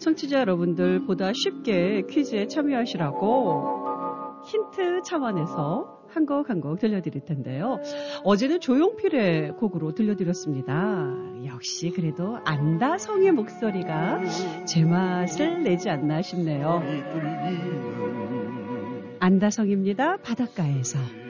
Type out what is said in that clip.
청취자 여러분들 보다 쉽게 퀴즈에 참여하시라고 힌트 차원에서 한 곡 들려드릴 텐데요. 어제는 조용필의 곡으로 들려드렸습니다. 역시 그래도 안다성의 목소리가 제맛을 내지 않나 싶네요. 안다성입니다. 바닷가에서.